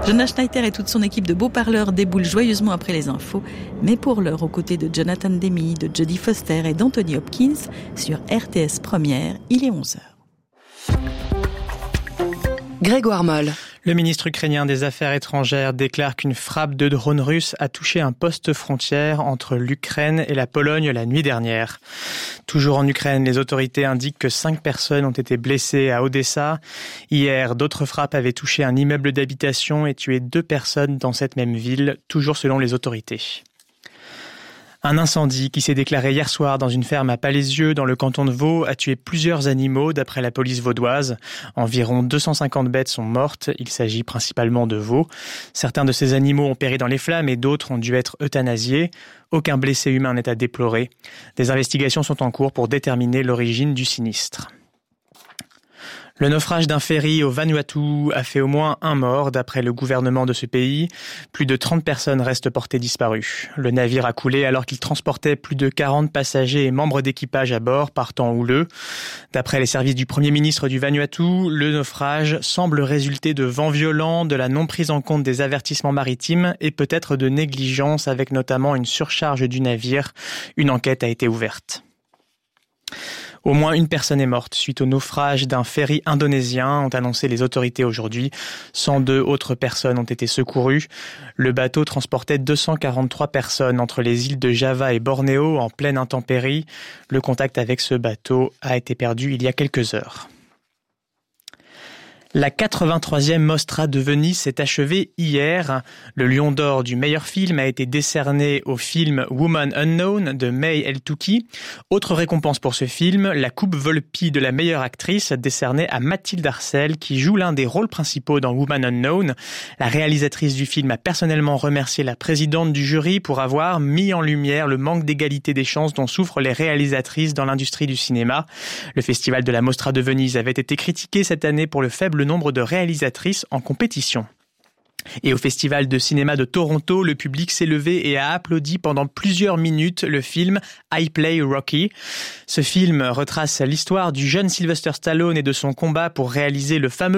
Jonas Schneider et toute son équipe de beaux parleurs déboulent joyeusement après les infos, mais pour l'heure aux côtés de Jonathan Demme, de Jodie Foster et d'Anthony Hopkins sur RTS Première, il est 11h. Grégoire Moll. Le ministre ukrainien des Affaires étrangères déclare qu'une frappe de drone russe a touché un poste frontière entre l'Ukraine et la Pologne la nuit dernière. Toujours en Ukraine, les autorités indiquent que 5 personnes ont été blessées à Odessa. Hier, d'autres frappes avaient touché un immeuble d'habitation et tué 2 personnes dans cette même ville, toujours selon les autorités. Un incendie qui s'est déclaré hier soir dans une ferme à Palaisieux, dans le canton de Vaud, a tué plusieurs animaux d'après la police vaudoise. Environ 250 bêtes sont mortes. Il s'agit principalement de veaux. Certains de ces animaux ont péri dans les flammes et d'autres ont dû être euthanasiés. Aucun blessé humain n'est à déplorer. Des investigations sont en cours pour déterminer l'origine du sinistre. Le naufrage d'un ferry au Vanuatu a fait au moins un mort d'après le gouvernement de ce pays. Plus de 30 personnes restent portées disparues. Le navire a coulé alors qu'il transportait plus de 40 passagers et membres d'équipage à bord par temps houleux. D'après les services du Premier ministre du Vanuatu, le naufrage semble résulter de vents violents, de la non prise en compte des avertissements maritimes et peut-être de négligence avec notamment une surcharge du navire. Une enquête a été ouverte. Au moins une personne est morte suite au naufrage d'un ferry indonésien, ont annoncé les autorités aujourd'hui. 102 autres personnes ont été secourues. Le bateau transportait 243 personnes entre les îles de Java et Bornéo en pleine intempérie. Le contact avec ce bateau a été perdu il y a quelques heures. La 83e Mostra de Venise s'est achevée hier. Le Lion d'Or du meilleur film a été décerné au film Woman Unknown de May El-Touki. Autre récompense pour ce film, la Coupe Volpi de la meilleure actrice décernée à Mathilde Arcel qui joue l'un des rôles principaux dans Woman Unknown. La réalisatrice du film a personnellement remercié la présidente du jury pour avoir mis en lumière le manque d'égalité des chances dont souffrent les réalisatrices dans l'industrie du cinéma. Le festival de la Mostra de Venise avait été critiqué cette année pour le faible nombre de réalisatrices en compétition. Et au Festival de cinéma de Toronto, le public s'est levé et a applaudi pendant plusieurs minutes le film I Play Rocky. Ce film retrace l'histoire du jeune Sylvester Stallone et de son combat pour réaliser le fameux